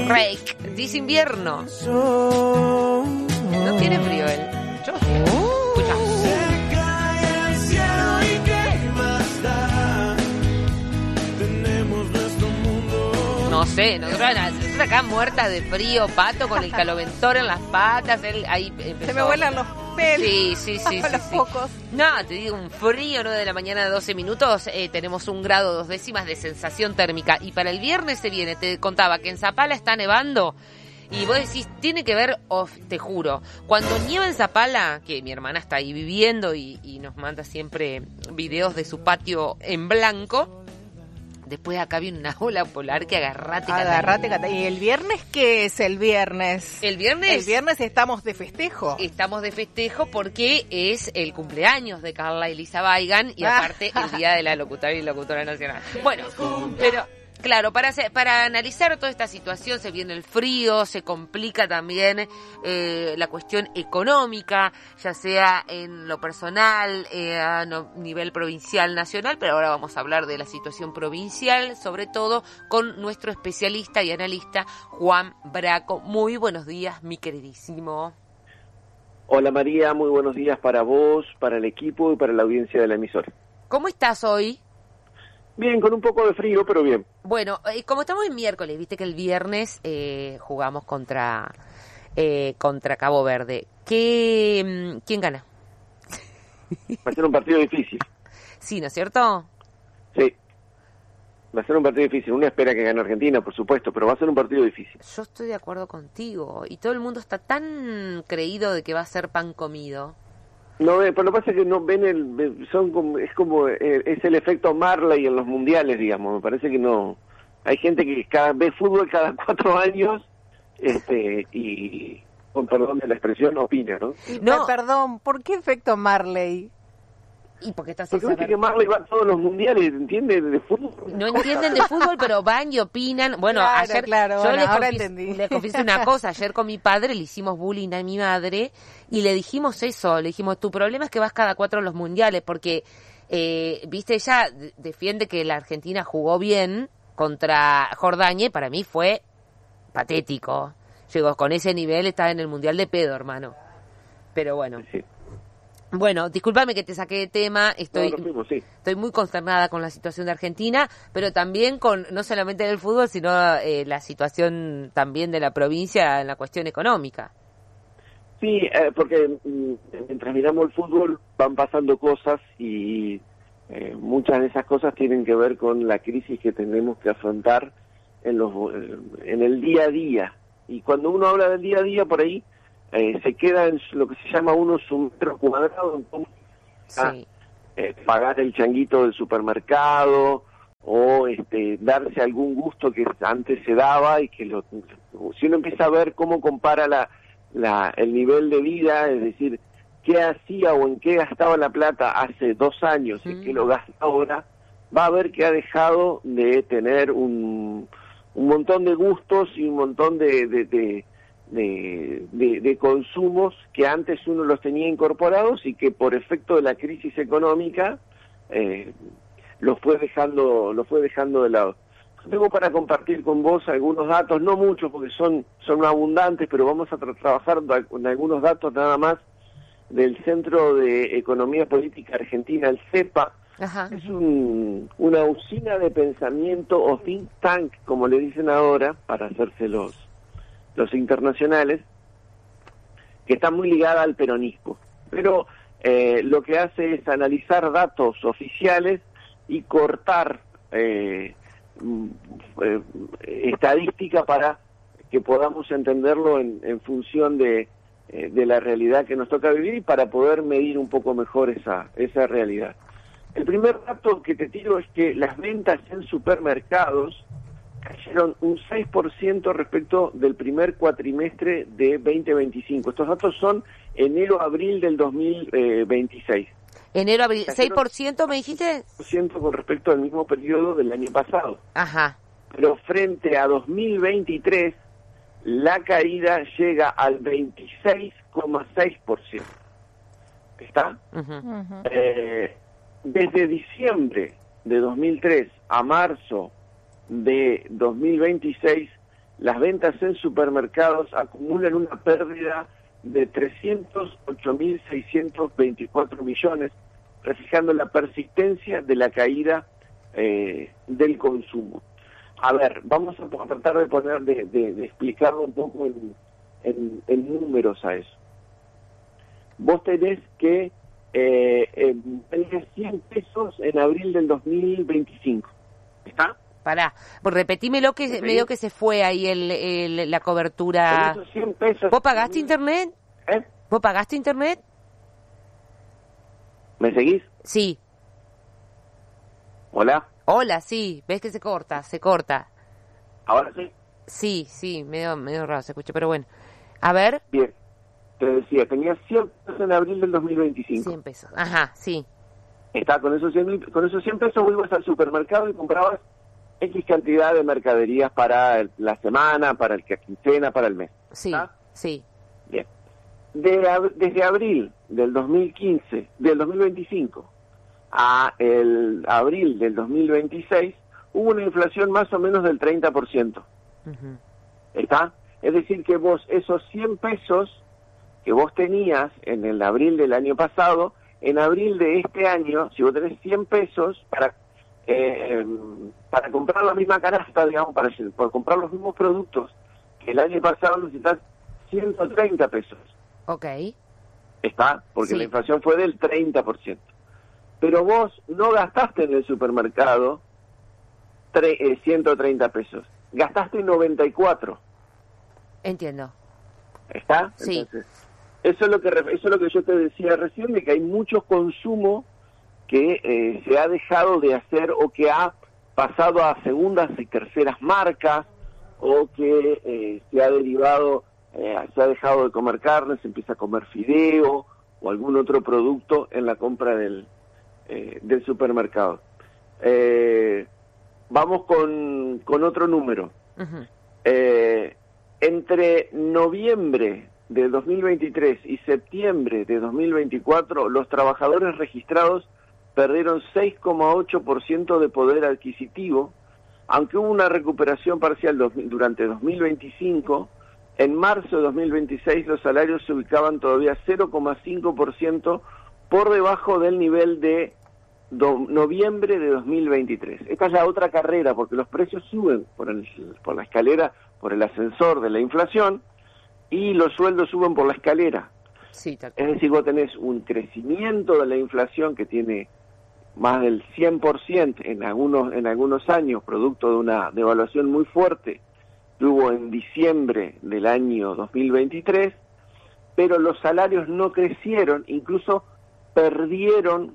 Rake, dice invierno. No tiene frío él. Yo sí. Escucha. No sé, nosotros acá muertas de frío, Pato con el caloventor en las patas, él ahí empezó. Se me vuelan los pelos. Sí. Los pocos. No, te digo, un frío, 9 de la mañana, 12 minutos, tenemos 1 grado 2 décimas de sensación térmica. Y para el viernes se viene, te contaba que en Zapala está nevando. Y vos decís, tiene que ver, te juro, cuando nieva en Zapala, que mi hermana está ahí viviendo y nos manda siempre videos de su patio en blanco. Después acá viene una ola polar que agarrate. ¿Y el viernes qué es el viernes? El viernes estamos de festejo. Estamos de festejo porque es el cumpleaños de Carla Elisa Weigan y aparte el día de la locutora y locutora nacional. Bueno, pero claro, para analizar toda esta situación se viene el frío, se complica también la cuestión económica, ya sea en lo personal, a nivel provincial, nacional, pero ahora vamos a hablar de la situación provincial, sobre todo con nuestro especialista y analista Juan Braco. Muy buenos días, mi queridísimo. Hola María, muy buenos días para vos, para el equipo y para la audiencia de la emisora. ¿Cómo estás hoy? Bien, con un poco de frío, pero bien. Bueno, como estamos en miércoles, viste que el viernes jugamos contra Cabo Verde. ¿Quién gana? Va a ser un partido difícil. Sí, ¿no es cierto? Sí. Va a ser un partido difícil. Uno espera que gane Argentina, por supuesto, pero va a ser un partido difícil. Yo estoy de acuerdo contigo. Y todo el mundo está tan creído de que va a ser pan comido. No, pero lo que pasa es que no ven es el efecto Marley en los mundiales, digamos. Me parece que no. Hay gente que ve fútbol cada 4 años, y con perdón de la expresión opina, ¿no? No, perdón, ¿por qué efecto Marley? ¿Y por qué estás Porque viste que Marley va a todos los mundiales, ¿entiendes? De fútbol. No entienden de fútbol, pero van y opinan. Bueno, ayer les confieso una cosa. Ayer con mi padre le hicimos bullying a mi madre y le dijimos eso. Le dijimos, tu problema es que vas cada 4 a los mundiales porque, viste, ella defiende que la Argentina jugó bien contra Jordania y para mí fue patético. Llegó con ese nivel, estaba en el mundial de pedo, hermano. Pero bueno. Sí. Bueno, discúlpame que te saqué de tema, estoy muy consternada con la situación de Argentina, pero también con, no solamente del fútbol, sino la situación también de la provincia en la cuestión económica. Sí, porque mientras miramos el fútbol van pasando cosas y muchas de esas cosas tienen que ver con la crisis que tenemos que afrontar en el día a día. Y cuando uno habla del día a día, por ahí se queda en lo que se llama su metro cuadrado, en cómo pagar el changuito del supermercado o darse algún gusto que antes se daba y que si uno empieza a ver cómo compara el nivel de vida, es decir, qué hacía o en qué gastaba la plata hace 2 años y qué lo gasta ahora, va a ver que ha dejado de tener un montón de gustos y un montón de consumos que antes uno los tenía incorporados y que por efecto de la crisis económica los fue dejando de lado. Tengo para compartir con vos algunos datos, no muchos porque son abundantes, pero vamos a trabajar con algunos datos nada más del Centro de Economía Política Argentina, el CEPA. Ajá. Es una usina de pensamiento o think tank, como le dicen ahora, para hacerse los internacionales, que está muy ligada al peronismo. Pero lo que hace es analizar datos oficiales y cortar estadística para que podamos entenderlo en función de la realidad que nos toca vivir y para poder medir un poco mejor esa realidad. El primer dato que te tiro es que las ventas en supermercados cayeron un 6% respecto del primer cuatrimestre de 2025. Estos datos son enero-abril del 2026. Enero-abril, ¿6% me dijiste? 6% con respecto al mismo periodo del año pasado. Ajá. Pero frente a 2023, la caída llega al 26,6%. ¿Está? Uh-huh. Desde diciembre de 2003 a marzo de 2026, las ventas en supermercados acumulan una pérdida de 308.624 millones, reflejando la persistencia de la caída del consumo. A ver, vamos a tratar de poner, de explicarlo un poco en números a eso. Vos tenés que tener 100 pesos en abril del 2025. ¿Está? Pará, repetímelo que ¿sí? Medio que se fue ahí la cobertura. Con esos 100 pesos. ¿Vos pagaste internet? ¿Vos pagaste internet? ¿Me seguís? Sí. ¿Hola? Hola, sí. ¿Ves que se corta? ¿Ahora sí? Sí, medio raro se escucha, pero bueno. A ver. Bien. Te decía, tenía 100 pesos en abril del 2025. 100 pesos, ajá, sí. Está, con esos 100 pesos vos ibas al supermercado y comprabas X cantidad de mercaderías para la semana, para la quincena, para el mes. Sí, ¿está? Sí. Bien. Desde abril del 2025 a el abril del 2026 hubo una inflación más o menos del 30%. Uh-huh. ¿Está? Es decir, que vos esos 100 pesos que vos tenías en el abril del año pasado, en abril de este año, si vos tenés 100 pesos para comprar la misma canasta, digamos, para comprar los mismos productos que el año pasado necesitas 130 pesos. Ok. ¿Está? Porque la inflación fue del 30%. Pero vos no gastaste en el supermercado 130 pesos. Gastaste 94. Entiendo. ¿Está? Sí. Entonces, eso es lo que yo te decía recién, de que hay mucho consumo que se ha dejado de hacer o que ha pasado a segundas y terceras marcas, o que se ha derivado, se ha dejado de comer carne, se empieza a comer fideo o algún otro producto en la compra del supermercado. Vamos con otro número. Uh-huh. Entre noviembre de 2023 y septiembre de 2024, los trabajadores registrados perdieron 6,8% de poder adquisitivo, aunque hubo una recuperación parcial durante 2025. En marzo de 2026 los salarios se ubicaban todavía 0,5% por debajo del nivel de noviembre de 2023. Esta es la otra carrera, porque los precios suben por la escalera, por el ascensor de la inflación, y los sueldos suben por la escalera. Sí, es decir, vos tenés un crecimiento de la inflación que tiene más del 100% en algunos años, producto de una devaluación muy fuerte que hubo en diciembre del año 2023, pero los salarios no crecieron, incluso perdieron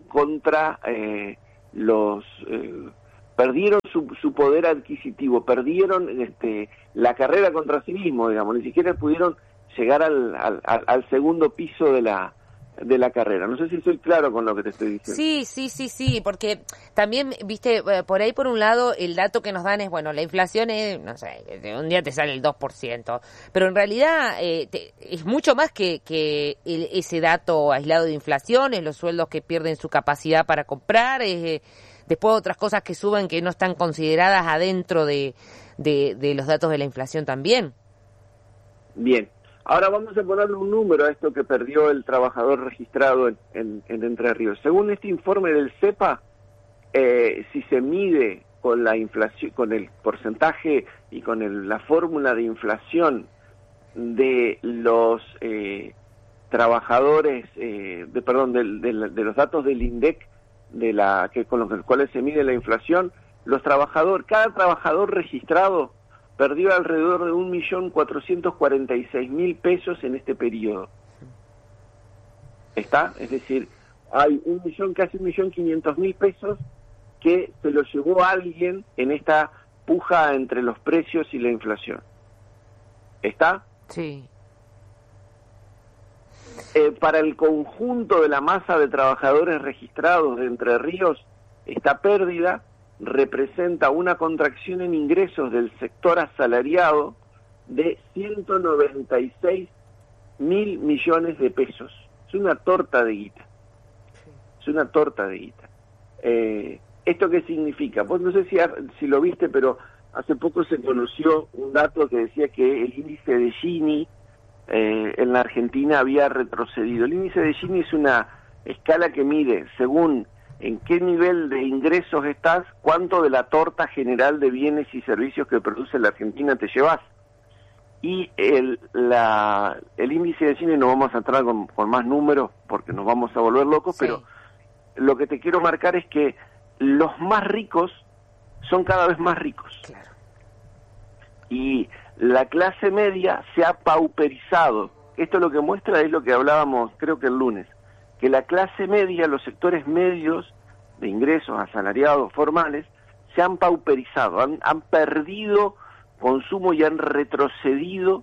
perdieron su poder adquisitivo, perdieron la carrera contra sí mismo, digamos, ni siquiera pudieron llegar al segundo piso de la carrera. No sé si soy claro con lo que te estoy diciendo. Sí, porque también, viste, por ahí por un lado el dato que nos dan es, bueno, la inflación es, no sé, un día te sale el 2%, pero en realidad es mucho más que ese dato aislado de inflación, es los sueldos que pierden su capacidad para comprar, después otras cosas que suben que no están consideradas adentro de los datos de la inflación también. Bien. Ahora vamos a ponerle un número a esto que perdió el trabajador registrado en Entre Ríos. Según este informe del CEPA, si se mide con la inflación, con el porcentaje y con la fórmula de inflación de los trabajadores, de los datos del INDEC, con los cuales se mide la inflación, cada trabajador registrado perdió alrededor de 1.446.000 pesos en este periodo. ¿Está? Es decir, hay casi 1.500.000 pesos que se lo llevó alguien en esta puja entre los precios y la inflación. ¿Está? Sí. Para el conjunto de la masa de trabajadores registrados de Entre Ríos, esta pérdida representa una contracción en ingresos del sector asalariado de 196.000 millones de pesos. Es una torta de guita. Es una torta de guita. ¿Esto qué significa? Vos no sé si lo viste, pero hace poco se conoció un dato que decía que el índice de Gini en la Argentina había retrocedido. El índice de Gini es una escala que mide, según en qué nivel de ingresos estás, cuánto de la torta general de bienes y servicios que produce la Argentina te llevas. Y el índice de Gini, no vamos a entrar con más números porque nos vamos a volver locos, sí. Pero lo que te quiero marcar es que los más ricos son cada vez más ricos. Claro. Y la clase media se ha pauperizado. Esto lo que muestra es lo que hablábamos, creo que el lunes, que la clase media, los sectores medios de ingresos asalariados formales, se han pauperizado, han perdido consumo y han retrocedido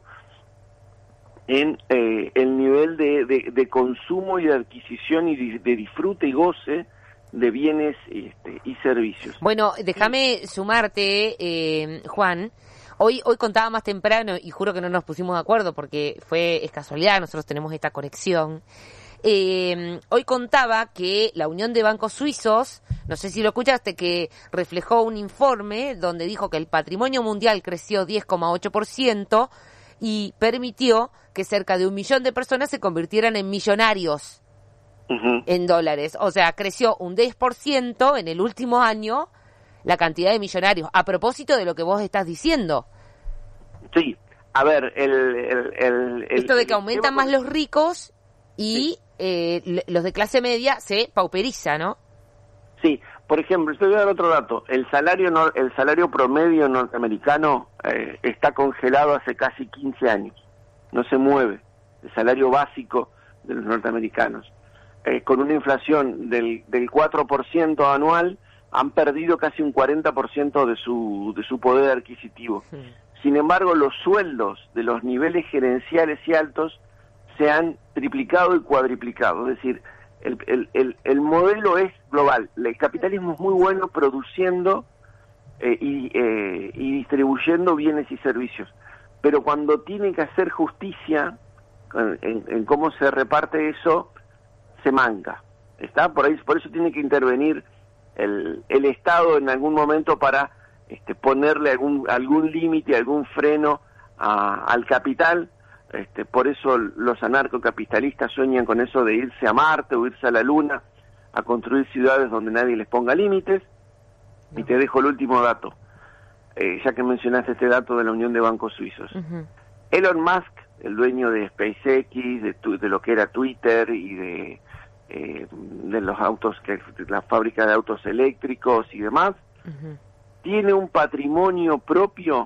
en el nivel de consumo y de adquisición y de disfrute y goce de bienes y servicios. Bueno, déjame sumarte, Juan. Hoy contaba más temprano, y juro que no nos pusimos de acuerdo porque es casualidad, nosotros tenemos esta conexión. Hoy contaba que la Unión de Bancos Suizos, no sé si lo escuchaste, que reflejó un informe donde dijo que el patrimonio mundial creció 10,8% y permitió que cerca de 1 millón de personas se convirtieran en millonarios en dólares. O sea, creció un 10% en el último año la cantidad de millonarios. A propósito de lo que vos estás diciendo. Sí, a ver, esto de que aumentan más los ricos y los de clase media se pauperiza, ¿no? Sí, por ejemplo, estoy voy a dar otro dato. El salario promedio norteamericano está congelado hace casi 15 años. No se mueve. El salario básico de los norteamericanos. Con una inflación del 4% anual, han perdido casi un 40% de su poder adquisitivo. Sí. Sin embargo, los sueldos de los niveles gerenciales y altos se han triplicado y cuadriplicado. Es decir, el modelo es global. El capitalismo es muy bueno produciendo y distribuyendo bienes y servicios. Pero cuando tiene que hacer justicia en cómo se reparte eso, se manca. ¿Está? Por eso tiene que intervenir el Estado en algún momento para ponerle algún límite, algún freno al capital. Por eso los anarcocapitalistas sueñan con eso de irse a Marte o irse a la Luna, a construir ciudades donde nadie les ponga límites. Y te dejo el último dato, ya que mencionaste este dato de la Unión de Bancos Suizos. Elon Musk, el dueño de SpaceX, de lo que era Twitter y de los autos, la fábrica de autos eléctricos y demás, tiene un patrimonio propio,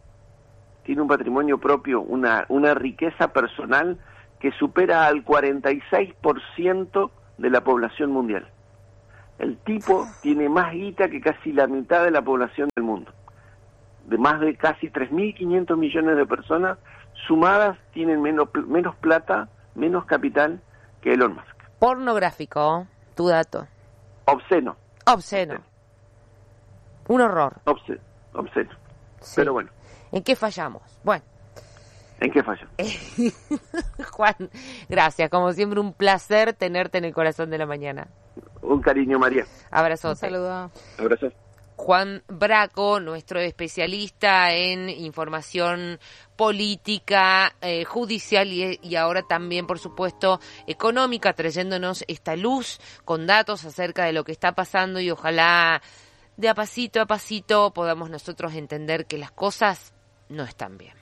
una riqueza personal que supera al 46% de la población mundial. El tipo tiene más guita que casi la mitad de la población del mundo. De más de casi 3.500 millones de personas sumadas tienen menos plata, menos capital que Elon Musk. Pornográfico, tu dato. Obsceno. Un horror. Obsceno. Sí. Pero bueno. ¿En qué fallamos? Bueno. ¿En qué fallamos? Juan, gracias. Como siempre, un placer tenerte en el corazón de la mañana. Un cariño, María. Abrazo. Un saludo. Abrazo. Juan Braco, nuestro especialista en información política, judicial y ahora también, por supuesto, económica, trayéndonos esta luz con datos acerca de lo que está pasando y ojalá de a pasito podamos nosotros entender que las cosas no están bien.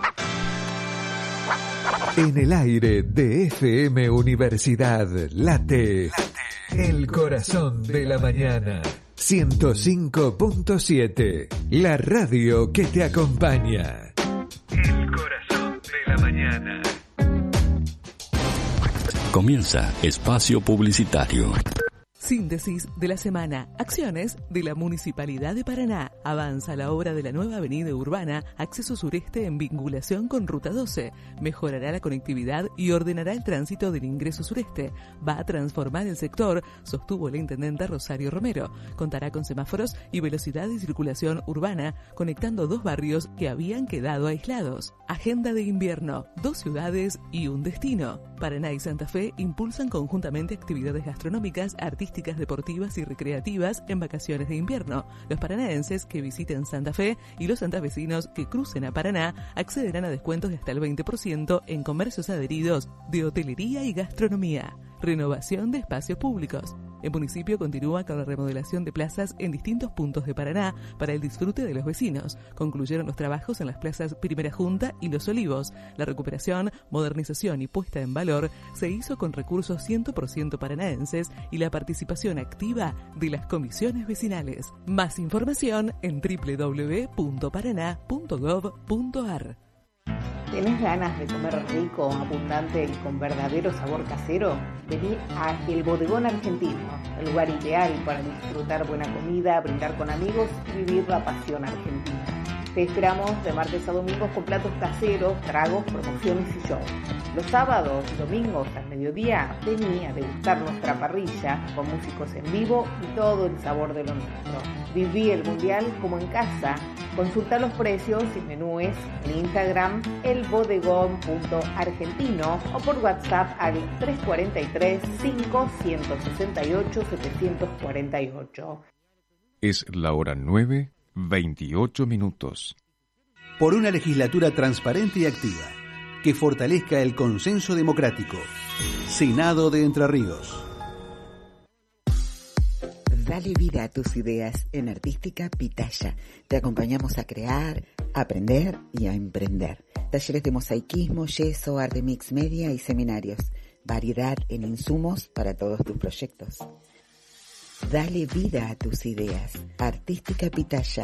En el aire de FM Universidad late el corazón de la mañana. 105.7, la radio que te acompaña. El corazón de la mañana. Comienza Espacio Publicitario. Síntesis de la semana. Acciones de la Municipalidad de Paraná. Avanza la obra de la nueva avenida urbana, acceso sureste en vinculación con Ruta 12. Mejorará la conectividad y ordenará el tránsito del ingreso sureste. Va a transformar el sector, sostuvo la intendenta Rosario Romero. Contará con semáforos y velocidad de circulación urbana, conectando 2 barrios que habían quedado aislados. Agenda de invierno, 2 ciudades y un destino. Paraná y Santa Fe impulsan conjuntamente actividades gastronómicas, artísticas, deportivas y recreativas en vacaciones de invierno. Los paranaenses que visiten Santa Fe y los santafesinos que crucen a Paraná accederán a descuentos de hasta el 20% en comercios adheridos de hotelería y gastronomía. Renovación de espacios públicos. El municipio continúa con la remodelación de plazas en distintos puntos de Paraná para el disfrute de los vecinos. Concluyeron los trabajos en las plazas Primera Junta y Los Olivos. La recuperación, modernización y puesta en valor se hizo con recursos 100% paranaenses y la participación activa de las comisiones vecinales. Más información en www.paraná.gov.ar. ¿Tenés ganas de comer rico, abundante y con verdadero sabor casero? Vení a El Bodegón Argentino, el lugar ideal para disfrutar buena comida, brindar con amigos y vivir la pasión argentina. Te esperamos de martes a domingos con platos caseros, tragos, promociones y shows. Los sábados y domingos al mediodía, vení a degustar nuestra parrilla con músicos en vivo y todo el sabor de lo nuestro. Viví el Mundial como en casa. Consulta los precios y menúes en Instagram elbodegón.argentino o por WhatsApp al 343-5-168-748. Es la hora 9:28. Por una legislatura transparente y activa, que fortalezca el consenso democrático. Senado de Entre Ríos. Dale vida a tus ideas en Artística Pitaya. Te acompañamos a crear, a aprender y a emprender. Talleres de mosaicismo, yeso, arte mix media y seminarios. Variedad en insumos para todos tus proyectos. Dale vida a tus ideas. Artística Pitaya.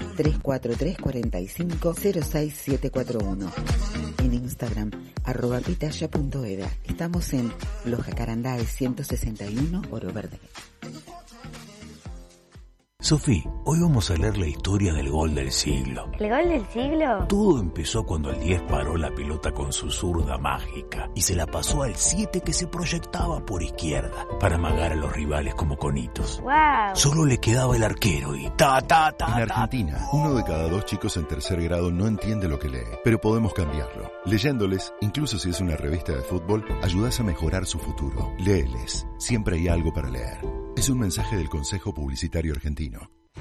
343-45-06741. En Instagram, @pitaya.eda. Estamos en Los Jacarandáes 161, Oro Verde. Sofi, hoy vamos a leer la historia del gol del siglo. ¿El gol del siglo? Todo empezó cuando el 10 paró la pelota con su zurda mágica y se la pasó al 7 que se proyectaba por izquierda para amagar a los rivales como conitos. ¡Wow! Solo le quedaba el arquero y ta. En Argentina, 1 de cada 2 chicos en tercer grado no entiende lo que lee, pero podemos cambiarlo. Leyéndoles, incluso si es una revista de fútbol, ayudas a mejorar su futuro. Léeles, siempre hay algo para leer. Es un mensaje del Consejo Publicitario Argentino.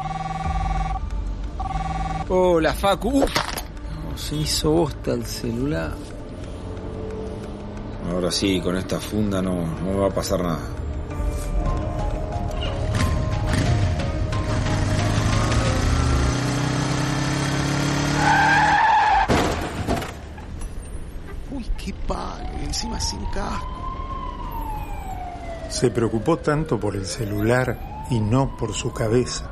Hola, Facu. Se hizo bosta el celular. Ahora sí, con esta funda no me va a pasar nada. Uy, qué palo, encima sin casco. Se preocupó tanto por el celular y no por su cabeza.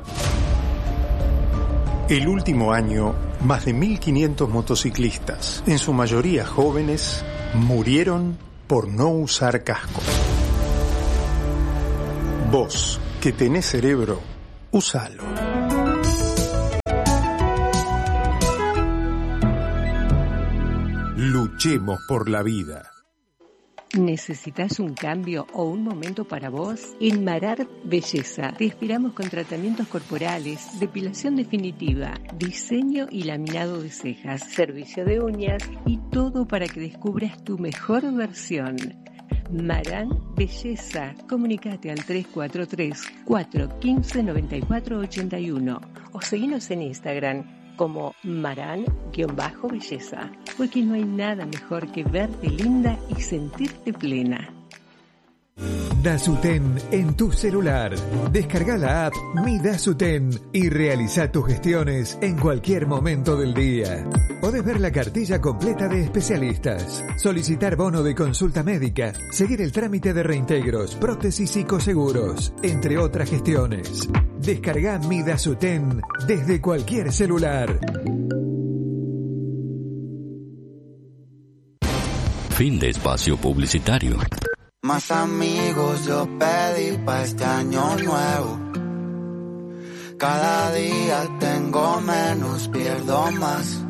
El último año, más de 1.500 motociclistas, en su mayoría jóvenes, murieron por no usar casco. Vos, que tenés cerebro, úsalo. Luchemos por la vida. ¿Necesitas un cambio o un momento para vos? En Marart Belleza te esperamos con tratamientos corporales, depilación definitiva, diseño y laminado de cejas, servicio de uñas y todo para que descubras tu mejor versión. Marart Belleza. Comunicate al 343-415-9481 o seguinos en Instagram como Maran-Belleza, porque no hay nada mejor que verte linda y sentirte plena. Dasuten en tu celular. Descarga la app Mi Dasuten y realiza tus gestiones en cualquier momento del día. Podés ver la cartilla completa de especialistas, solicitar bono de consulta médica, seguir el trámite de reintegros, prótesis y coseguros, entre otras gestiones. Descarga Mi Dasuten desde cualquier celular. Fin de espacio publicitario. Más amigos yo pedí pa' este año nuevo. Cada día tengo menos, pierdo más.